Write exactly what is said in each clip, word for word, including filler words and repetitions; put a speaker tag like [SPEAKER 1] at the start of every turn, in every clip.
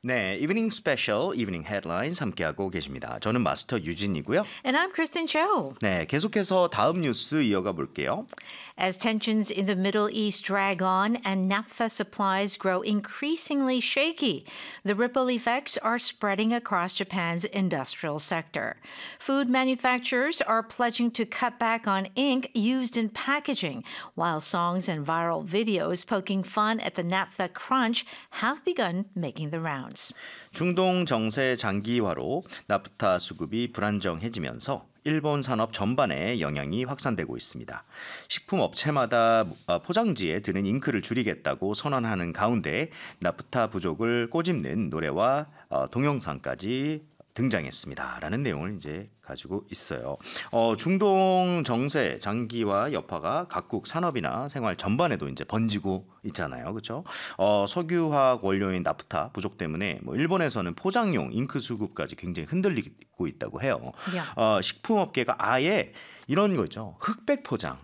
[SPEAKER 1] 네, 이브닝 스페셜, 이브닝 헤드라인스 함께하고 계십니다. 저는 마스터 유진이고요.
[SPEAKER 2] And I'm Kristen Cho.
[SPEAKER 1] 네, 계속해서 다음 뉴스 이어가 볼게요.
[SPEAKER 2] As tensions in the Middle East drag on and naphtha supplies grow increasingly shaky, the ripple effects are spreading across Japan's industrial sector. Food manufacturers are pledging to cut back on ink used in packaging, while songs and viral videos poking fun at the naphtha crunch have begun making the rounds.
[SPEAKER 1] 중동 정세 장기화로 나프타 수급이 불안정해지면서 일본 산업 전반에 영향이 확산되고 있습니다. 식품 업체마다 포장지에 드는 잉크를 줄이겠다고 선언하는 가운데 나프타 부족을 꼬집는 노래와 동영상까지 등장했습니다. 라는 내용을 이제 가지고 있어요. 어, 중동 정세 장기화 여파가 각국 산업이나 생활 전반에도 이제 번지고 있잖아요. 그렇죠? 어, 석유화학 원료인 나프타 부족 때문에 뭐 일본에서는 포장용 잉크 수급까지 굉장히 흔들리고 있다고 해요.
[SPEAKER 2] Yeah.
[SPEAKER 1] 어, 식품업계가 아예 이런 거죠. 흑백 포장.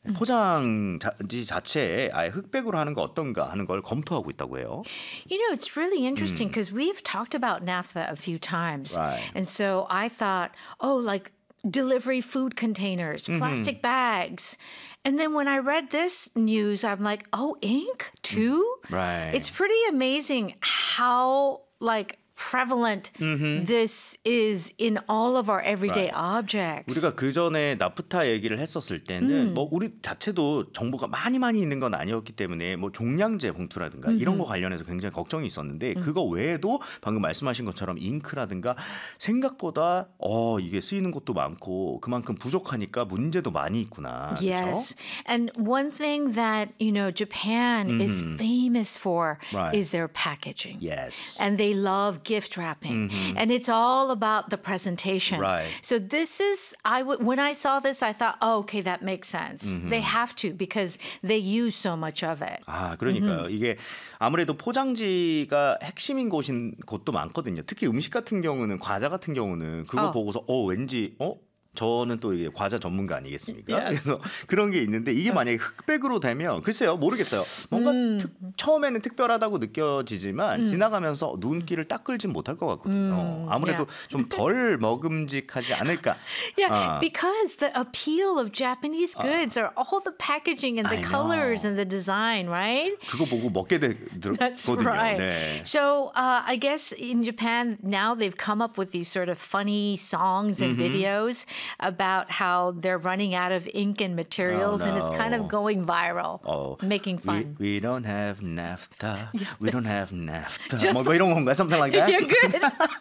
[SPEAKER 1] 포장지 자체에 아예 흑백으로 하는 거 어떤가 하는 걸 검토하고 있다고 해요.
[SPEAKER 2] You know, it's really interesting because we've talked about naphtha a few times.
[SPEAKER 1] Right.
[SPEAKER 2] And so I thought, oh, like delivery food containers, plastic bags. And then when I read this news, I'm like, oh, ink too?
[SPEAKER 1] Right.
[SPEAKER 2] It's pretty amazing how, like, prevalent this is in all of our everyday
[SPEAKER 1] Right.
[SPEAKER 2] objects.
[SPEAKER 1] 우리가 그 전에 나프타 얘기를 했었을 때는
[SPEAKER 2] 음.
[SPEAKER 1] 뭐 우리 자체도 정보가 많이 많이 있는 건 아니었기 때문에 뭐 종량제 봉투라든가 이런 거 관련해서 굉장히 걱정이 있었는데 그거 외에도 방금 말씀하신 것처럼 잉크라든가 생각보다 어 이게 쓰이는 것도 많고 그만큼 부족하니까 문제도 많이 있구나.
[SPEAKER 2] Yes. And one thing that, you know, Japan is famous for
[SPEAKER 1] Right.
[SPEAKER 2] is their packaging.
[SPEAKER 1] Yes.
[SPEAKER 2] And they love gift wrapping. And it's all about the presentation.
[SPEAKER 1] Right.
[SPEAKER 2] So this is, I w- when I saw this, I thought, oh, okay, that makes sense. They have to because they use so much of it.
[SPEAKER 1] 아, 그러니까요. 이게 아무래도 포장지가 핵심인 곳인 곳도 많거든요. 특히 음식 같은 경우는 과자 같은 경우는 그거
[SPEAKER 2] 어.
[SPEAKER 1] 보고서 어 왠지 어 저는 또 이게 과자 전문가 아니겠습니까?
[SPEAKER 2] Yes.
[SPEAKER 1] 그래서 그런 게 있는데 이게 만약에 흑백으로 되면 글쎄요 모르겠어요. 뭔가
[SPEAKER 2] 음.
[SPEAKER 1] 특, 처음에는 특별하다고 느껴지지만 지나가면서 눈길을 딱 끌진 못할 것 같거든요.
[SPEAKER 2] 음,
[SPEAKER 1] 아무래도
[SPEAKER 2] yeah.
[SPEAKER 1] 좀 덜 먹음직하지 않을까.
[SPEAKER 2] Yeah,
[SPEAKER 1] 아.
[SPEAKER 2] because the appeal of Japanese goods are all the packaging and the
[SPEAKER 1] I
[SPEAKER 2] colors
[SPEAKER 1] know.
[SPEAKER 2] and the design, right?
[SPEAKER 1] 그거 보고 먹게
[SPEAKER 2] That's
[SPEAKER 1] 되거든요.
[SPEAKER 2] right.
[SPEAKER 1] 네.
[SPEAKER 2] So uh, I guess in Japan now they've come up with these sort of funny songs and videos about how they're running out of ink and materials,
[SPEAKER 1] Oh,
[SPEAKER 2] and it's kind
[SPEAKER 1] no.
[SPEAKER 2] of going viral,
[SPEAKER 1] 어,
[SPEAKER 2] making
[SPEAKER 1] we,
[SPEAKER 2] fun.
[SPEAKER 1] we don't have naphtha. we don't have naphtha.
[SPEAKER 2] Just-
[SPEAKER 1] 뭐, 뭐 이런 건가요? Something like that?
[SPEAKER 2] You're good.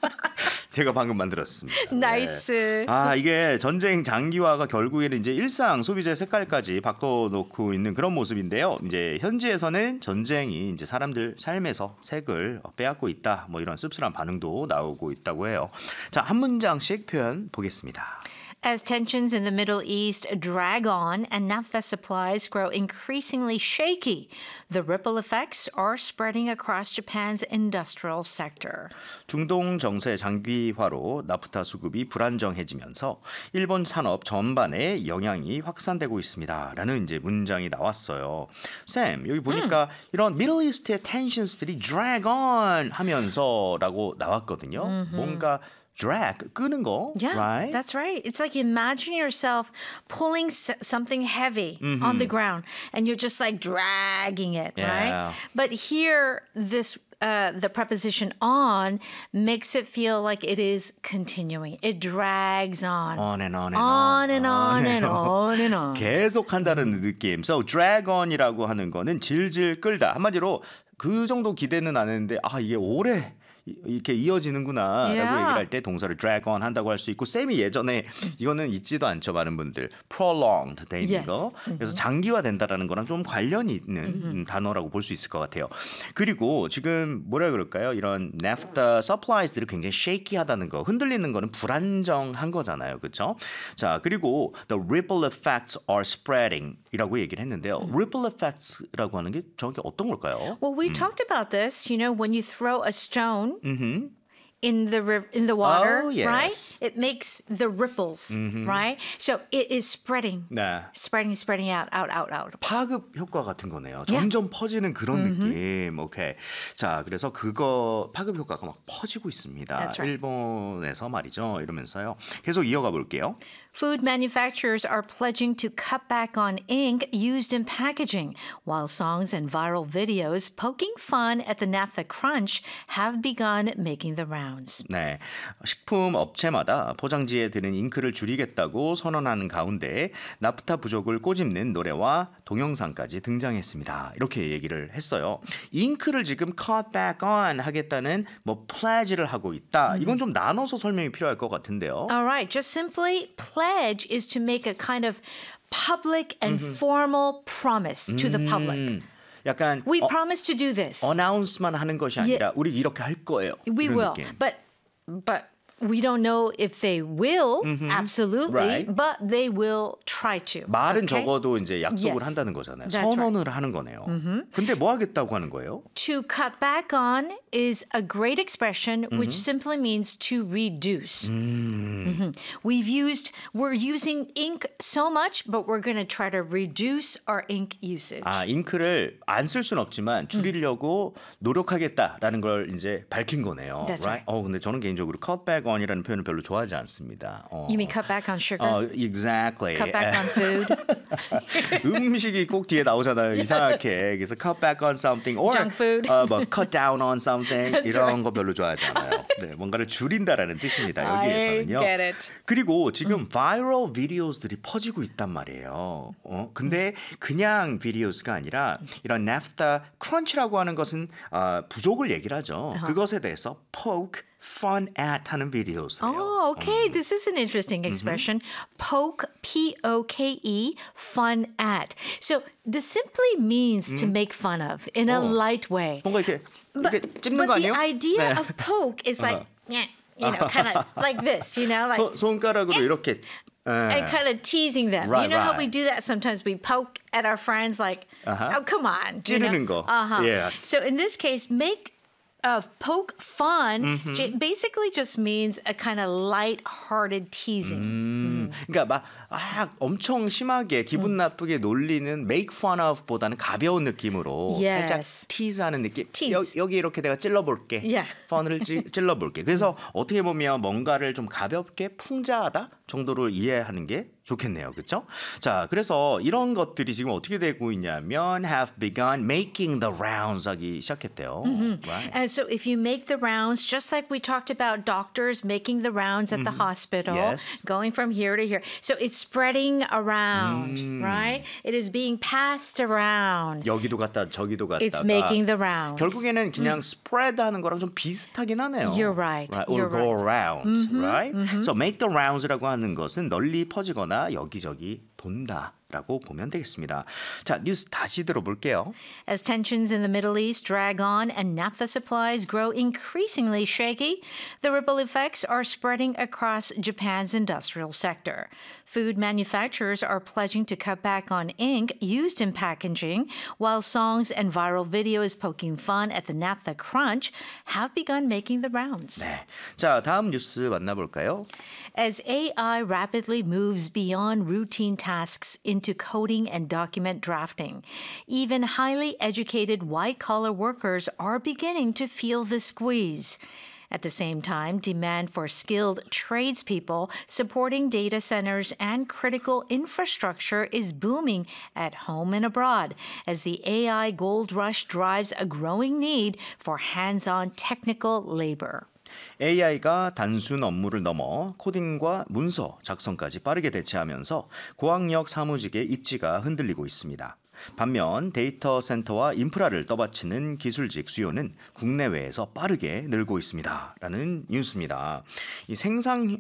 [SPEAKER 1] 제가 방금 만들었습니다.
[SPEAKER 2] Nice.
[SPEAKER 1] 네. 아 이게 전쟁 장기화가 결국에는 이제 일상 소비재 색깔까지 바꿔놓고 있는 그런 모습인데요. 이제 현지에서는 전쟁이 이제 사람들 삶에서 색을 빼앗고 있다. 뭐 이런 씁쓸한 반응도 나오고 있다고 해요. 자, 한 문장씩 표현 보겠습니다.
[SPEAKER 2] As tensions in the Middle East drag on and naphtha supplies grow increasingly shaky, the ripple effects are spreading across Japan's industrial sector.
[SPEAKER 1] 중동 정세 장기화로 나프타 수급이 불안정해지면서 일본 산업 전반에 영향이 확산되고 있습니다. 라는 이제 문장이 나왔어요. 쌤, 여기 보니까 이런 Middle East의 tensions들이 drag on 하면서라고 나왔거든요. 뭔가 drag, 끄는 거,
[SPEAKER 2] Yeah,
[SPEAKER 1] right?
[SPEAKER 2] that's right. It's like imagine yourself pulling s- something heavy on the ground and you're just like dragging it,
[SPEAKER 1] Yeah.
[SPEAKER 2] right? But here, this uh, the preposition on makes it feel like it is continuing. It drags on.
[SPEAKER 1] On and on and
[SPEAKER 2] on and on and on and on.
[SPEAKER 1] 계속 한다는 느낌. So drag on이라고 하는 거는 질질 끌다. 한마디로 그 정도 기대는 안 했는데 아 이게 오래 이- 이렇게 이어지는구나라고
[SPEAKER 2] Yeah.
[SPEAKER 1] 얘기를 할 때 동사를 drag on 한다고 할 수 있고 쌤이 예전에 이거는 있지도 않죠 많은 분들 prolonged 돼 있는
[SPEAKER 2] Yes.
[SPEAKER 1] 거 그래서 장기화된다라는 거랑 좀 관련이 있는 음, 단어라고 볼 수 있을 것 같아요. 그리고 지금 뭐라 그럴까요? 이런 naphtha supplies들이 굉장히 shaky하다는 거 흔들리는 거는 불안정한 거잖아요, 그렇죠? 자 그리고 the ripple effects are spreading이라고 얘기를 했는데요. ripple effects라고 하는 게 정확히 어떤 걸까요?
[SPEAKER 2] Well, we talked about this. You know, when you throw a stone, in the riv- in the water,
[SPEAKER 1] Oh, yes.
[SPEAKER 2] right? It makes the ripples, right? So it is spreading,
[SPEAKER 1] 네.
[SPEAKER 2] spreading, spreading out, out, out, out.
[SPEAKER 1] 파급 효과 같은 거네요.
[SPEAKER 2] Yeah.
[SPEAKER 1] 점점 퍼지는 그런 느낌. 오케이. 자, 그래서 그거 파급 효과가 막 퍼지고 있습니다.
[SPEAKER 2] That's right.
[SPEAKER 1] 일본에서 말이죠. 이러면서요. 계속 이어가 볼게요.
[SPEAKER 2] Food manufacturers are pledging to cut back on ink used in packaging, while songs and viral videos poking fun at the naphtha crunch have begun making the rounds.
[SPEAKER 1] 네, 식품 업체마다 포장지에 드는 잉크를 줄이겠다고 선언하는 가운데 나프타 부족을 꼬집는 노래와 동영상까지 등장했습니다. 이렇게 얘기를 했어요. 잉크를 지금 cut back on 하겠다는 뭐 pledge를 하고 있다. 이건 좀 나눠서 설명이 필요할 것 같은데요.
[SPEAKER 2] All right, just simply pledge is to make a kind of public and formal promise to the public.
[SPEAKER 1] 음, 약간
[SPEAKER 2] We
[SPEAKER 1] 어,
[SPEAKER 2] promise to do this.
[SPEAKER 1] 어나운스만 하는 것이 아니라 우리 이렇게 할 거예요.
[SPEAKER 2] We
[SPEAKER 1] 이런
[SPEAKER 2] will.
[SPEAKER 1] 느낌.
[SPEAKER 2] But but we don't know if they will, absolutely,
[SPEAKER 1] Right.
[SPEAKER 2] but they will try to.
[SPEAKER 1] 말은
[SPEAKER 2] okay?
[SPEAKER 1] 적어도 이제 약속을
[SPEAKER 2] Yes.
[SPEAKER 1] 한다는 거잖아요.
[SPEAKER 2] That's
[SPEAKER 1] 선언을 하는 거네요. 근데 뭐 하겠다고 하는 거예요?
[SPEAKER 2] To cut back on is a great expression which simply means to reduce. Mhm. We've used, we're using ink so much, but we're going to try to reduce our ink usage.
[SPEAKER 1] 아, 잉크를 안 쓸 수는 없지만 줄이려고 노력하겠다라는 걸 이제 밝힌 거네요.
[SPEAKER 2] That's right.
[SPEAKER 1] 어, 근데 저는 개인적으로 cut back on이라는 표현을 별로 좋아하지 않습니다. 어.
[SPEAKER 2] You mean cut back on sugar?
[SPEAKER 1] 어, exactly.
[SPEAKER 2] cut back on food?
[SPEAKER 1] 음식이 꼭 뒤에 나오잖아요. 이상하게. 그래서 cut back on something or
[SPEAKER 2] Junk food.
[SPEAKER 1] 어, 뭐 cut down on something
[SPEAKER 2] That's
[SPEAKER 1] 이런
[SPEAKER 2] right.
[SPEAKER 1] 거 별로 좋아하지 않아요. 네, 뭔가를 줄인다라는 뜻입니다.
[SPEAKER 2] I
[SPEAKER 1] 여기에서는요.
[SPEAKER 2] get it.
[SPEAKER 1] 그리고 지금 viral videos들이 퍼지고 있단 말이에요. 어, 근데 그냥 비디오스가 아니라 이런 naphtha crunch라고 하는 것은 어, 부족을 얘기를 하죠. 그것에 대해서 poke fun at 하는 비디오스예요.
[SPEAKER 2] Oh, okay. This is an interesting expression. Poke, P O K E, fun at. So this simply means to make fun of in a light way.
[SPEAKER 1] 뭔가 이렇게 이렇게 찝는
[SPEAKER 2] But
[SPEAKER 1] 거
[SPEAKER 2] the
[SPEAKER 1] 아니에요?
[SPEAKER 2] idea
[SPEAKER 1] 네.
[SPEAKER 2] of poke is like, yeah, you know, kind of like this, you know, like
[SPEAKER 1] 손, 손가락으로 이렇게
[SPEAKER 2] and kind of teasing them.
[SPEAKER 1] Right,
[SPEAKER 2] you know how we
[SPEAKER 1] right.
[SPEAKER 2] do that sometimes? We poke at our friends like,
[SPEAKER 1] Uh-huh.
[SPEAKER 2] oh, come on. you know?
[SPEAKER 1] 찌르는 거.
[SPEAKER 2] Uh-huh.
[SPEAKER 1] Yes.
[SPEAKER 2] So in this case, make uh, poke fun j- basically just means a kind of light-hearted teasing.
[SPEAKER 1] 음, 그러니까 막 아, 엄청 심하게 기분 나쁘게 놀리는 make fun of 보다는 가벼운 느낌으로
[SPEAKER 2] Yes.
[SPEAKER 1] 살짝 tease하는 느낌.
[SPEAKER 2] Tease.
[SPEAKER 1] 여, 여기 이렇게 내가 찔러볼게.
[SPEAKER 2] Yeah.
[SPEAKER 1] fun을 찌, 찔러볼게. 그래서 어떻게 보면 뭔가를 좀 가볍게 풍자하다 정도로 이해하는 게 좋겠네요. 그렇죠? 자, 그래서 이런 것들이 지금 어떻게 되고 있냐면 have begun making the rounds 하기 시작했대요. Right.
[SPEAKER 2] And so if you make the rounds, just like we talked about doctors making the rounds at the hospital,
[SPEAKER 1] Yes.
[SPEAKER 2] going from here to here. So it's spreading around, right? It is being passed around.
[SPEAKER 1] 여기도 갔다 저기도 갔다가
[SPEAKER 2] It's making the rounds.
[SPEAKER 1] 결국에는 그냥 spread 하는 거랑 좀 비슷하긴 하네요.
[SPEAKER 2] You're right.
[SPEAKER 1] Or
[SPEAKER 2] You're
[SPEAKER 1] go
[SPEAKER 2] right.
[SPEAKER 1] around, right? So make the rounds라고 하는 것은 널리 퍼지거나 여기저기 돈다라고 보면 되겠습니다. 자, 뉴스 다시 들어볼게요.
[SPEAKER 2] As tensions in the Middle East drag on and naphtha supplies grow increasingly shaky, the ripple effects are spreading across Japan's industrial sector. Food manufacturers are pledging to cut back on ink used in packaging, while songs and viral videos poking fun at the naphtha crunch have begun making the rounds.
[SPEAKER 1] 네. 자, 다음 뉴스 만나볼까요?
[SPEAKER 2] As A I rapidly moves beyond routine tasks into coding and document drafting, even highly educated white collar workers are beginning to feel the squeeze. At the same time, demand for skilled tradespeople supporting data centers and critical infrastructure is booming at home and abroad as the A I gold rush drives a growing need for hands-on technical labor.
[SPEAKER 1] 에이아이가 단순 업무를 넘어 코딩과 문서 작성까지 빠르게 대체하면서 고학력 사무직의 입지가 흔들리고 있습니다. 반면 데이터 센터와 인프라를 떠받치는 기술직 수요는 국내외에서 빠르게 늘고 있습니다. 라는 뉴스입니다. 이 생산